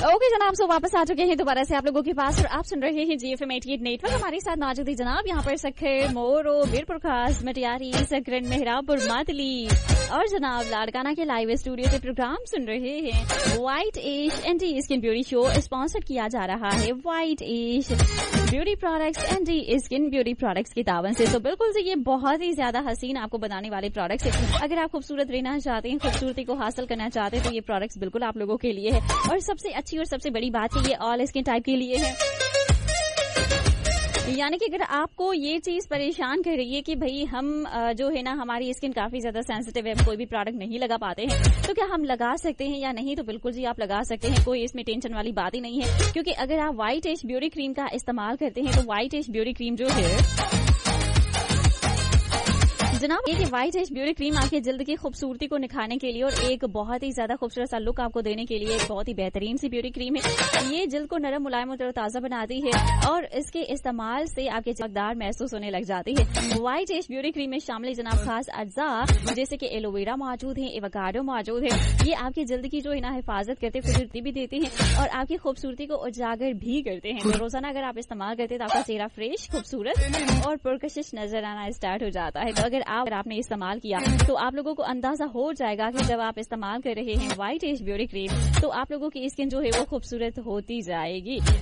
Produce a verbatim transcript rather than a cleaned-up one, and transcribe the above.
Okay जनाब, सो वापस आ चुके हैं दोबारा से आप लोगों के पास और आप सुन रहे हैं जीएफएम अठासी नेटवर्क। हमारे साथ मौजूद है जनाब यहाँ पर सखर, मोरो, मीरपुर खास, मटियारी, सकरन, मेहरापुर, मातली और जनाब लाड़काना के लाइव स्टूडियो से प्रोग्राम सुन रहे हैं। व्हाइट एश anti skin beauty show sponsor किया जा रहा है व्हाइट एश beauty products anti skin beauty products की तावन से। तो बिल्कुल से ये बहुत ही ज्यादा हसीन आपको बनाने वाले प्रोडक्ट्स है। अगर आप खूबसूरत रहना चाहते हैं, खूबसूरती को हासिल करना चाहते हैं तो ये प्रोडक्ट्स बिल्कुल आप लोगों के लिए है। और सबसे अच्छी और सबसे बड़ी बात है ये ऑल स्किन टाइप के लिए है, यानी कि अगर आपको ये चीज परेशान कर रही है कि भाई हम जो है ना हमारी स्किन काफी ज्यादा सेंसिटिव है, कोई भी प्रोडक्ट नहीं लगा पाते हैं, तो क्या हम लगा सकते हैं या नहीं? तो बिल्कुल जी आप लगा सकते हैं, कोई इसमें टेंशन वाली बात ही नहीं है। क्योंकि अगर आप व्हाइट एश ब्यूटी क्रीम का इस्तेमाल करते हैं तो व्हाइट एश ब्यूटी क्रीम जो है जनाब, ये व्हाइट एश ब्यूटी क्रीम आपके जल्द की खूबसूरती को निखारने के लिए और एक बहुत ही ज्यादा खूबसूरत सा लुक आपको देने के लिए एक बहुत ही बेहतरीन सी ब्यूटी क्रीम है। ये जल्द को नरम, मुलायम और ताजा बनाती है और इसके इस्तेमाल से आपके चमकदार महसूस होने लग जाती है। व्हाइट एश ब्यूटी क्रीम में शामिल जनाब खास अज्जा जैसे कि एलोवेरा मौजूद है, एवोकाडो मौजूद है। ये आपके जल्द की जो है ना हिफाजत करते, खूबसूरती भी देते हैं और आपकी खूबसूरती को उजागर भी करते हैं। तो रोजाना अगर आप इस्तेमाल करते हैं तो आपका चेहरा फ्रेश, खूबसूरत और पुरकशिश नजर आना स्टार्ट हो जाता है। तो अगर अगर आपने इस्तेमाल किया तो आप लोगों को अंदाजा हो जाएगा कि जब आप इस्तेमाल कर रहे हैं व्हाइट एश ब्यूटी क्रीम तो आप लोगों की स्किन जो है वो खूबसूरत होती जाएगी।